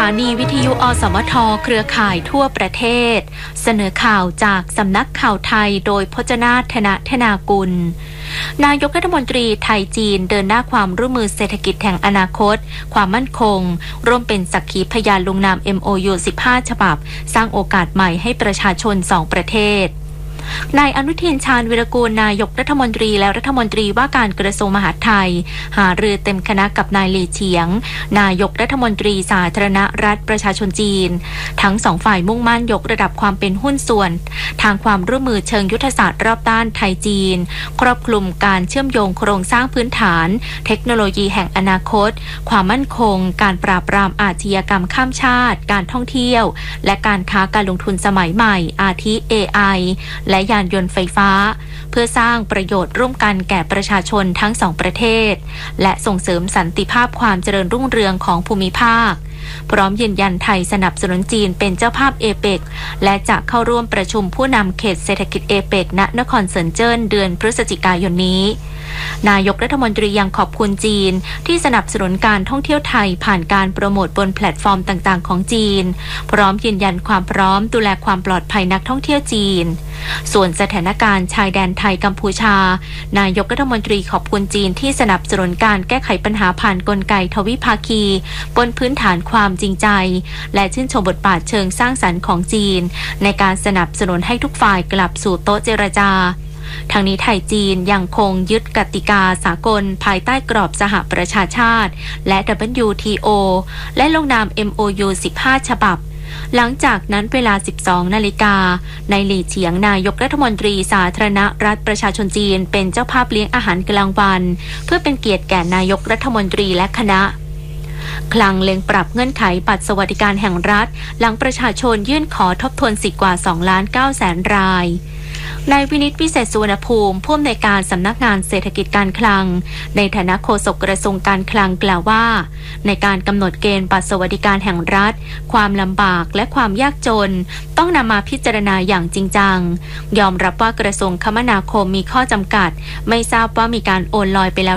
านีวิทยุอสมทเครือข่ายทั่วประเทศเสนอข่าวจากสำนักข่าวไทยโดยพจนาถ ธนากุลนายกรัฐมนตรีไทยจีนเดินหน้าความร่วมมือเศรษฐกิจแห่งอนาคตความมั่นคงร่วมเป็นสักขีพยานลงนาม MOU 15 ฉบับสร้างโอกาสใหม่ให้ประชาชน2ประเทศนายอนุทินชาญวิรากูลนายกรัฐมนตรีและรัฐมนตรีว่าการกระทรวงมหาดไทยหารือเต็มคณะกับนายหลี่เฉียงนายกรัฐมนตรีสาธารณรัฐประชาชนจีนทั้งสองฝ่ายมุ่งมั่นยกระดับความเป็นหุ้นส่วนทางความร่วมมือเชิงยุทธศาสตร์รอบด้านไทยจีนครอบคลุมการเชื่อมโยงโครงสร้างพื้นฐานเทคโนโลยีแห่งอนาคตความมั่นคงการปราบปรามอาชญากรรมข้ามชาติการท่องเที่ยวและการค้าการลงทุนสมัยใหม่อาทิ AI และยานยนต์ไฟฟ้าเพื่อสร้างประโยชน์ร่วมกันแก่ประชาชนทั้งสองประเทศและส่งเสริมสันติภาพความเจริญรุ่งเรืองของภูมิภาคพร้อมยืนยันไทยสนับสนุนจีนเป็นเจ้าภาพเอเปกและจะเข้าร่วมประชุมผู้นำเขตเศรษฐกิจเอเปกณนครเซินเจิ้นเดือนพฤศจิกายนนี้นายกรัฐมนตรียังขอบคุณจีนที่สนับสนุนการท่องเที่ยวไทยผ่านการโปรโมทบนแพลตฟอร์มต่างๆของจีนพร้อมยืนยันความพร้อมดูแลความปลอดภัยนักท่องเที่ยวจีนส่วนสถานการณ์ชายแดนไทยกัมพูชานายกรัฐมนตรีขอบคุณจีนที่สนับสนุนการแก้ไขปัญหาผ่านกลไกทวิภาคีบนพื้นฐานความจริงใจและชื่นชมบทบาทเชิงสร้างสรรค์ของจีนในการสนับสนุนให้ทุกฝ่ายกลับสู่โต๊ะเจรจาทางนี้ไทยจีนยังคงยึดกติกาสากลภายใต้กรอบสหประชาชาติและ WTO และลงนาม MOU 15 ฉบับหลังจากนั้นเวลา 12 นาฬิกานายหลี่เฉียงนายกรัฐมนตรีสาธารณรัฐประชาชนจีนเป็นเจ้าภาพเลี้ยงอาหารกลางวันเพื่อเป็นเกียรติแก่นายกรัฐมนตรีและคณะคลังเล็งปรับเงื่อนไขบัตรสวัสดิการแห่งรัฐหลังประชาชนยื่นขอทบทวนสิทธิ์กว่า 2,900,000 รายนายวินิตวิเศษสุวรรณภูมิผู้อำนวยการสำนักงานเศรษฐกิจการคลังในฐานะโฆษกกระทรวงการคลังกล่าวว่าในการกำหนดเกณฑ์บัตรสวัสดิการแห่งรัฐความลำบากและความยากจนต้องนำมาพิจารณาอย่างจริงจังยอมรับว่ากระทรวงคมนาคมมีข้อจำกัดไม่ทราบว่ามีการโอนลอยไปแล้ว